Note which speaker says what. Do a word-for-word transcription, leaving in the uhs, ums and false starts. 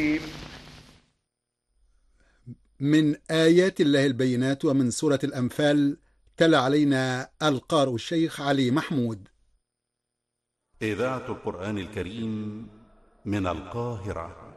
Speaker 1: من آيات الله البينات ومن سورة الأنفال، تلا علينا القارئ الشيخ علي محمود.
Speaker 2: إذاعة القرآن الكريم من القاهرة.